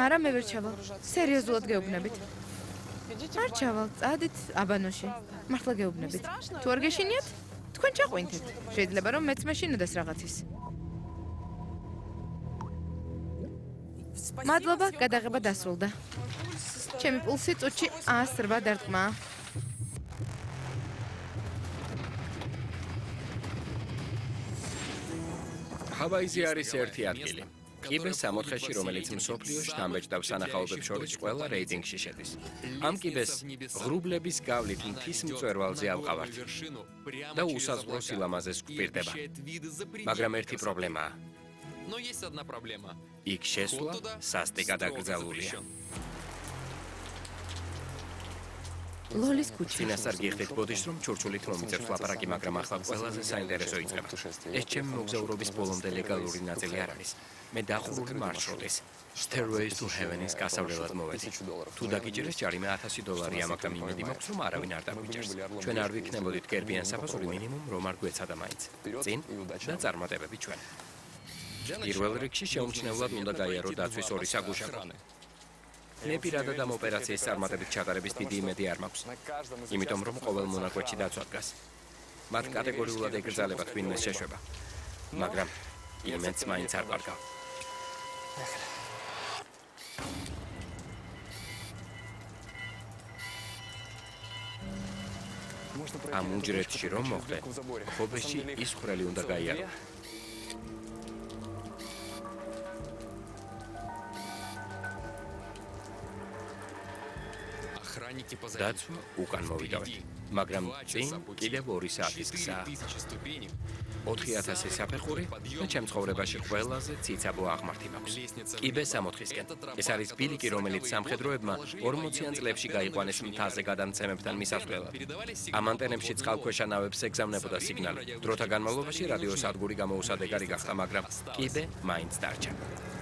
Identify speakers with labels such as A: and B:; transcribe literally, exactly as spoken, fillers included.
A: არა, მე ვერ ჩავალ. სერიოზულად გეუბნებით. არ ჩავალ, წადით აბანოში. მართლა გეუბნებით. თუ არ გეშინიათ, თქვენ ჩაყვინთეთ. შეიძლება რომ მეც მეშინოდეს რაღაცის. მადლობა, გადაღება დასრულდა. ჩემი პულსი წუთში ას რვა დარტყმაა.
B: ჰავაიზე არის ერთი ადგილი. კიბე სამოთხეში, რომელიც მსოფლიოს შთამბეჭდავ სანახაობებს შორის ყველა რეიტინგში შედის. ამ კიბეს ღრუბლების გავლით მთის მწვერვალზე ავყავართ და უსაზღვრო სილამაზეს გვპირდება. მაგრამ ერთი პრობლემაა. იქ შესვლა სასტიკად აკრძალულია.
A: ლოლის ქუჩა.
B: წინასწარ გიხდით ბოდიშს, რომ ჩურჩულით მომიწერთ ლაპარაკი, მაგრამ ახლა ყველაზე საინტერესო იწყება. ეს ჩემი მოგზაურობის ბოლომდე ლეგალური ნაწილი არ არის. მე დახურული მარშრუტის Stairways to Heaven-ის გასავლელად მოვედი. თუ დაგიჭირეს ჯარიმე ათასი დოლარია, მაგრამ იმედი მაქვს, რომ არავინ არ დაგვიჭერს. ჩვენ არ ვიქნებოდით კერპიან საფასური მინიმუმ, რომ არ გვეცადა მაინც. წინ და წარმატებები ჩვენ. პირველ რიგში შეუმჩნევლად უნდა გაიარო დაცვის ორი საგუშაგო. მე პირადად ამ ოპერაციის წარმატებით ჩატარების დიდი იმედი არ მაქვს. იმიტომ რომ ყოველ მონაკვეთში დაცვა დგას. მათ კატეგორიულად ეკრძალებათ ვინმეს შეშვება. მაგრამ იმედს მაინც არ კარგავ. ამ უჯრედში რომ მოხდე, ხობეში ის ხვრელი უნდა გაიარო. დაცვა უკან მოვიდავთ, მაგრამ წინ კიდევ ორი საათის გზაა. ოთხი ათასი საფეხური და ჩემ ცხოვრებაში ყველაზე ციცაბო აღმართი მაქვს. კიბე სამოთხისკენ. ეს არის ბილიკი, რომელიც სამხედროებმა ორმოციან წლებში გაიყვანეს მთაზე გადამცემებთან მისასვლელად. ამ ანტენებში წყალქვეშა ნავებს ეგზავნებოდა სიგნალი. დროთა განმავლობაში რადიოსადგური გამოუსადეგარი გახდა, მაგრამ კიბე მაინც დარჩა.